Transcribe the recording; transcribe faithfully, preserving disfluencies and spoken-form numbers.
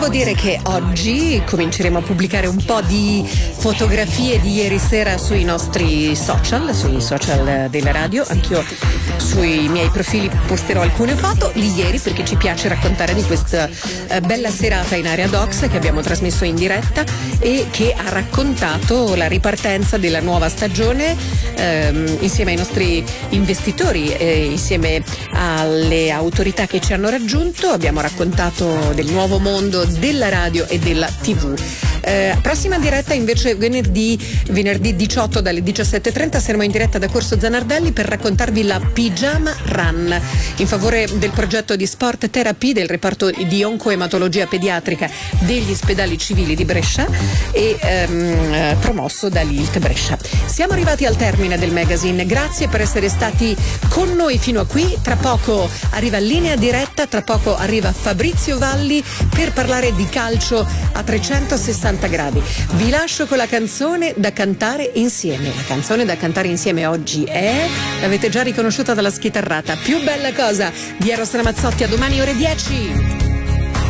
devo dire che oggi cominceremo a pubblicare un po' di fotografie di ieri sera sui nostri social, sui social della radio. Anch'io sui miei profili posterò alcune foto di ieri, perché ci piace raccontare di questa eh, bella serata in Area Docs che abbiamo trasmesso in diretta e che ha raccontato la ripartenza della nuova stagione ehm, insieme ai nostri investitori e insieme alle autorità che ci hanno raggiunto. Abbiamo raccontato del nuovo mondo della radio e della tivù. Eh, prossima diretta invece venerdì, venerdì diciotto dalle diciassette e trenta saremo in diretta da Corso Zanardelli per raccontarvi la Pigiama Run in favore del progetto di Sport Therapy del reparto di oncoematologia pediatrica degli ospedali civili di Brescia e ehm, promosso da L'I L T Brescia. Siamo arrivati al termine del magazine, grazie per essere stati con noi fino a qui. Tra poco arriva Linea Diretta, tra poco arriva Fabrizio Valli per parlare di calcio a trecentosessanta gradi. Vi lascio con la canzone da cantare insieme. La canzone da cantare insieme oggi è, l'avete già riconosciuta dalla schitarrata, Più bella cosa di Eros Ramazzotti. A domani ore dieci.